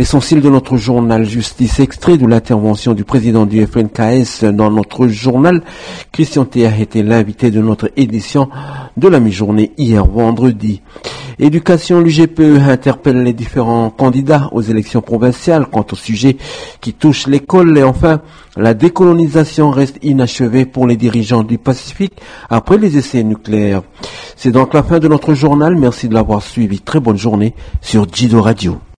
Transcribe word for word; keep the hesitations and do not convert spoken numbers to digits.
L'essentiel de notre journal Justice, extrait de l'intervention du président du F N K S dans notre journal. Christian Théa était l'invité de notre édition de la mi-journée hier vendredi. Éducation, l'U G P E interpelle les différents candidats aux élections provinciales quant au sujet qui touche l'école. Et enfin, la décolonisation reste inachevée pour les dirigeants du Pacifique après les essais nucléaires. C'est donc la fin de notre journal. Merci de l'avoir suivi. Très bonne journée sur Jido Radio.